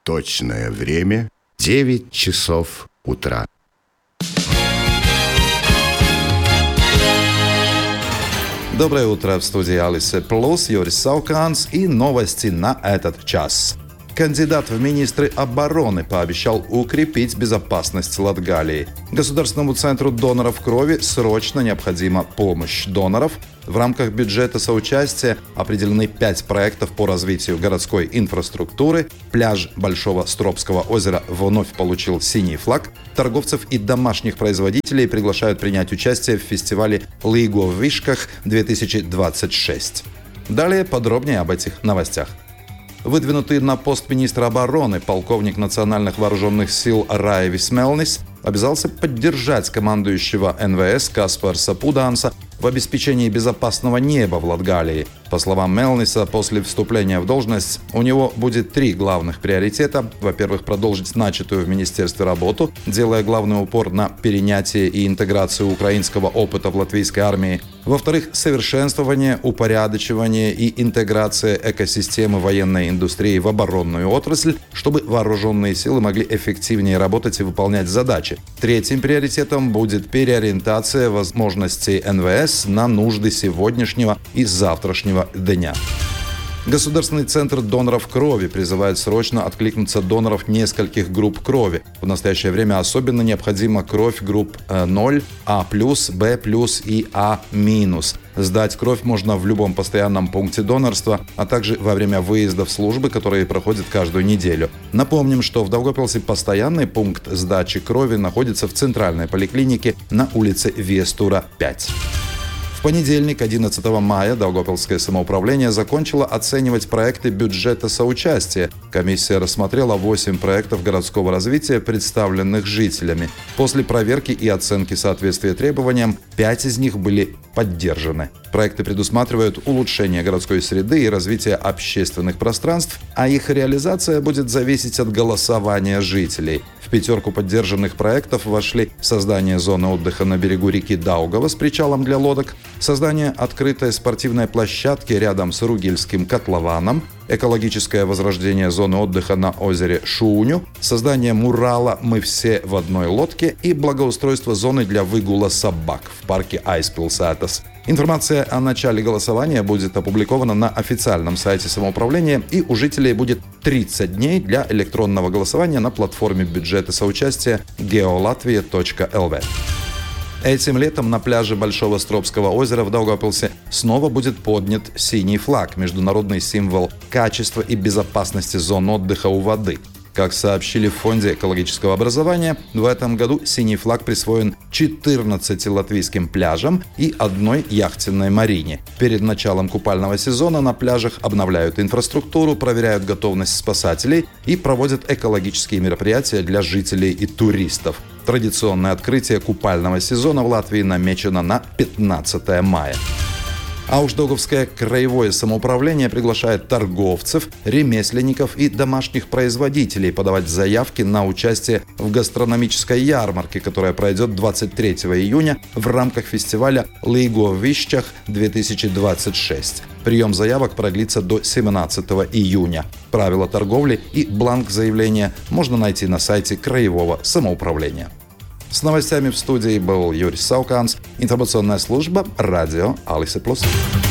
Точное время 9 часов утра. Доброе утро, в студии Алисе Плюс, Юрис Сауканс и новости на этот час. Кандидат в министры обороны пообещал укрепить безопасность Латгалии. Государственному центру доноров крови срочно необходима помощь доноров. В рамках бюджета соучастия определены 5 проектов по развитию городской инфраструктуры. Пляж Большого Стропского озера вновь получил синий флаг. Торговцев и домашних производителей приглашают принять участие в фестивале «Лигу в Вишках-2026». Далее подробнее об этих новостях. Выдвинутый на пост министра обороны полковник национальных вооруженных сил Райвис Мелнис обязался поддержать командующего НВС Каспарса Пуданса в обеспечении безопасного неба в Латгалии. По словам Мелниса, после вступления в должность у него будет 3 главных приоритета. Во-первых, продолжить начатую в министерстве работу, делая главный упор на перенятие и интеграцию украинского опыта в латвийской армии. Во-вторых, совершенствование, упорядочивание и интеграция экосистемы военной индустрии в оборонную отрасль, чтобы вооруженные силы могли эффективнее работать и выполнять задачи. Третьим приоритетом будет переориентация возможностей НВС на нужды сегодняшнего и завтрашнего дня. Государственный центр доноров крови призывает срочно откликнуться доноров нескольких групп крови. В настоящее время особенно необходима кровь групп 0, А+, Б+, и А-. Сдать кровь можно в любом постоянном пункте донорства, а также во время выездов службы, которые проходят каждую неделю. Напомним, что в Даугавпилсе постоянный пункт сдачи крови находится в центральной поликлинике на улице Вестура, 5. В понедельник, 11 мая, Даугавпилское самоуправление закончило оценивать проекты бюджета соучастия. Комиссия рассмотрела 8 проектов городского развития, представленных жителями. После проверки и оценки соответствия требованиям, 5 из них были поддержаны. Проекты предусматривают улучшение городской среды и развитие общественных пространств, а их реализация будет зависеть от голосования жителей. В 5 поддержанных проектов вошли создание зоны отдыха на берегу реки Даугава с причалом для лодок, создание открытой спортивной площадки рядом с Ругельским котлованом, экологическое возрождение зоны отдыха на озере Шуню, создание мурала «Мы все в одной лодке» и благоустройство зоны для выгула собак в парке Айспилсатас. Информация о начале голосования будет опубликована на официальном сайте самоуправления, и у жителей будет 30 дней для электронного голосования на платформе бюджета соучастия geolatvia.lv. Этим летом на пляже Большого Стропского озера в Даугавпилсе снова будет поднят синий флаг – международный символ качества и безопасности зон отдыха у воды. Как сообщили в Фонде экологического образования, в этом году синий флаг присвоен 14 латвийским пляжам и 1 яхтенной марине. Перед началом купального сезона на пляжах обновляют инфраструктуру, проверяют готовность спасателей и проводят экологические мероприятия для жителей и туристов. Традиционное открытие купального сезона в Латвии намечено на 15 мая. А уж Даугавское краевое самоуправление приглашает торговцев, ремесленников и домашних производителей подавать заявки на участие в гастрономической ярмарке, которая пройдет 23 июня в рамках фестиваля «Лигу в Вишках-2026». Прием заявок продлится до 17 июня. Правила торговли и бланк заявления можно найти на сайте краевого самоуправления. С новостями в студии был Юрис Сауканс, информационная служба «Радио Алисе Плюс».